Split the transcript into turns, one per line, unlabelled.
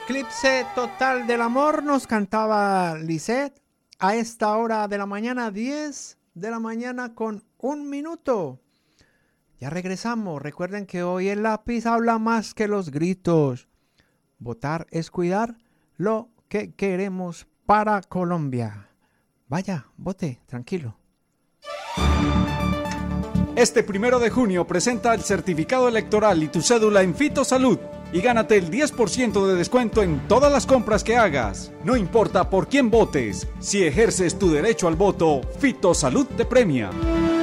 Eclipse total del amor nos cantaba Lisette a esta hora de la mañana, 10 de la mañana con 1 minuto. Ya regresamos. Recuerden que hoy el lápiz habla más que los gritos. Votar es cuidar lo que queremos para Colombia. Vaya, vote, tranquilo.
Este 1 de junio presenta el certificado electoral y tu cédula en Fitosalud y gánate el 10% de descuento en todas las compras que hagas. No importa por quién votes, si ejerces tu derecho al voto, Fitosalud te premia.